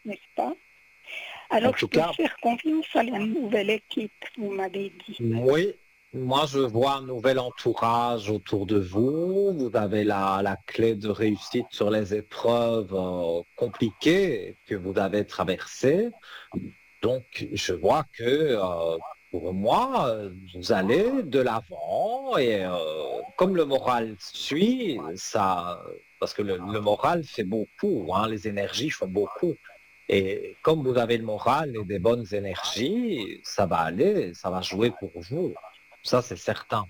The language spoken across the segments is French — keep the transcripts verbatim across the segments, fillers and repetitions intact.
n'est-ce pas? En Alors, je tout peux cas, faire confiance à la nouvelle équipe, vous m'avez dit. oui, moi je vois un nouvel entourage autour de vous. Vous avez la, la clé de réussite sur les épreuves euh, compliquées que vous avez traversées. Donc je vois que euh, pour moi, euh, vous allez de l'avant et euh, comme le moral suit, ça, parce que le, le moral fait beaucoup, hein, les énergies font beaucoup. Et comme vous avez le moral et des bonnes énergies, ça va aller, ça va jouer pour vous. Ça, c'est certain.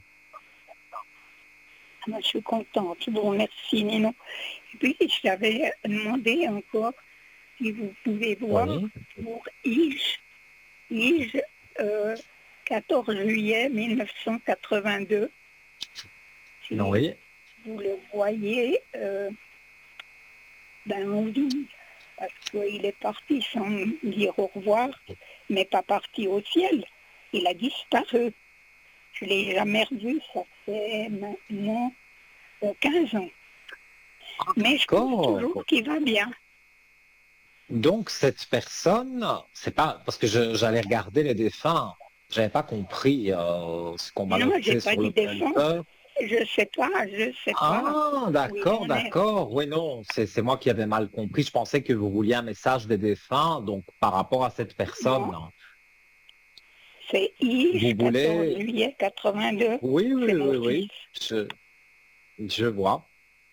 Moi, je suis contente. Je vous remercie, Nino. Et puis, j'avais demandé encore si vous pouvez voir Oui, pour Ige, Ige, euh, quatorze juillet mille neuf cent quatre-vingt-deux, si oui. vous le voyez, euh, ben on vit, parce qu'il est parti sans me dire au revoir, mais pas parti au ciel. Il a disparu. Je ne l'ai jamais revu, ça fait maintenant euh, quinze ans. Mais je pense toujours D'accord. qu'il va bien. Donc, cette personne, c'est pas, parce que je- j'allais regarder les défunts, j'avais pas compris euh, ce qu'on m'a Non, j'ai noté pas sur le dit défense. compteur. Je sais pas, je sais pas Ah, où il d'accord, en est. d'accord. Oui, non, c'est c'est moi qui avais mal compris. Je pensais que vous vouliez un message des défunts, donc par rapport à cette personne. Non, c'est Vous Ige, quatorze voulez... juillet quatre-vingt-deux. Oui, C'est oui, mon oui, fils. oui, je, je vois.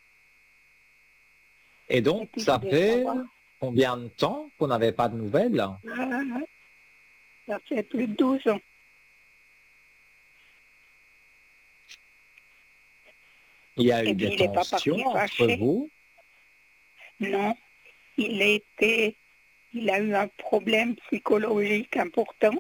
Et Et donc, puis je ça voulais fait savoir, combien de temps qu'on n'avait pas de nouvelles? euh, ça fait plus de douze ans. Il y a Et eu des puis il n'est pas tensions parti entre fâché. vous? Non, il était, il a eu un problème psychologique important.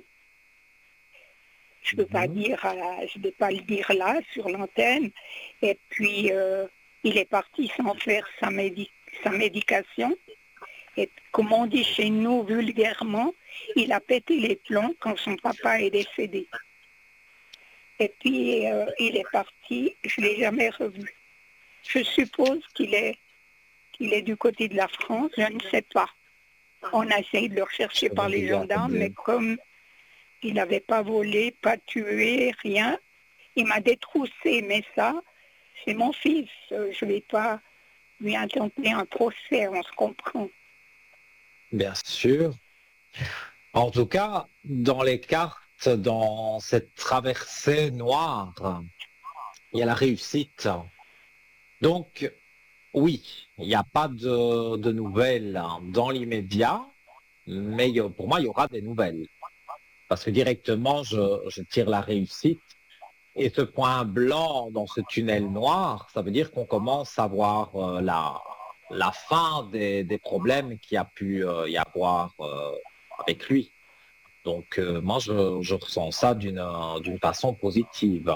Je peux pas Mhm. dire, euh, je vais pas le dire là sur l'antenne. Et puis euh, il est parti sans faire sa, médi- sa médication. Et comme on dit chez nous vulgairement, il a pété les plombs quand son papa est décédé. Et puis euh, il est parti, je ne l'ai jamais revu. Je suppose qu'il est, qu'il est du côté de la France, je ne sais pas. On a essayé de le Je rechercher vais par les gendarmes, mais regarder. comme il n'avait pas volé, pas tué, rien, il m'a détroussé. Mais ça, c'est mon fils. Euh, Je ne vais pas lui intenter un procès, on se comprend. Bien sûr. En tout cas, dans les cartes, dans cette traversée noire, il y a la réussite. Donc, oui, il n'y a pas de, de nouvelles hein, dans l'immédiat, mais il y a- pour moi, il y aura des nouvelles. Parce que directement, je, je tire la réussite. Et ce point blanc dans ce tunnel noir, ça veut dire qu'on commence à voir euh, la, la fin des, des problèmes qu'il y a pu euh, y avoir euh, avec lui. Donc, euh, moi, je, je ressens ça d'une euh, d'une façon positive.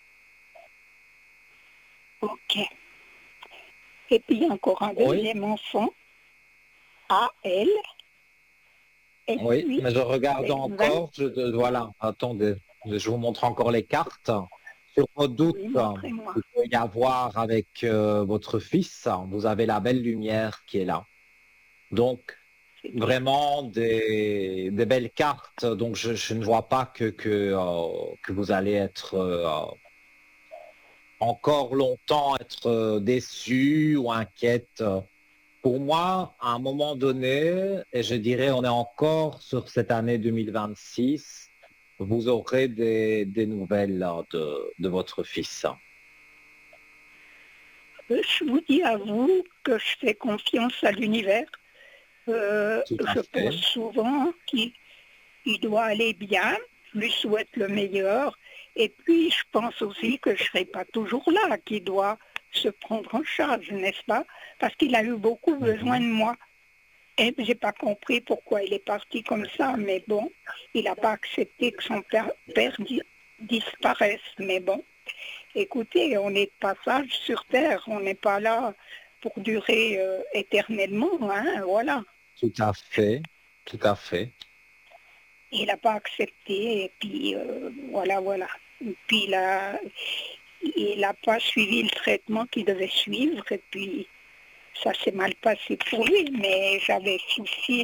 Ok. Et puis encore un Oui, deuxième enfant, A L, et oui, puis mais je regarde c'est vingt. encore, je, je- voilà, attendez, je vous montre encore les cartes. Sur vos doutes Oui, euh, montrez-moi. qu'il peut y avoir avec euh, votre fils, vous avez la belle lumière qui est là. Donc, C'est bien. vraiment des, des belles cartes. Donc, je, je ne vois pas que, que, euh, que vous allez être euh, encore longtemps être euh, déçu ou inquiète. Pour moi, à un moment donné, et je dirais on est encore sur cette année deux mille vingt-six, vous aurez des, des nouvelles là, de, de votre fils. Euh, Je vous dis à vous que je fais confiance à l'univers. Euh, Tout à je pense fait. souvent qu'il il doit aller bien. Je lui souhaite le meilleur. Et puis, je pense aussi que je ne serai pas toujours là, qu'il doit se prendre en charge, n'est-ce pas? Parce qu'il a eu beaucoup besoin Mhm. de moi. Et j'ai pas compris pourquoi il est parti comme ça, mais bon, il n'a pas accepté que son père, père di- disparaisse. Mais bon, écoutez, on est de passage sur Terre, on n'est pas là pour durer euh, éternellement, hein, voilà. Tout à fait. Tout à fait. Il n'a pas accepté, et puis euh, voilà, voilà. Et puis il a, il n'a pas suivi le traitement qu'il devait suivre, et puis ça s'est mal passé pour lui, mais j'avais souci